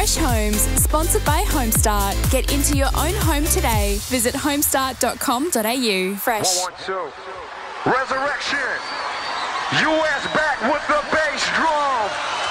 Fresh Homes, sponsored by Homestart. Get into your own home today. Visit homestart.com.au. Fresh. 1, 1, 2. Resurrection. US back with the bass drum.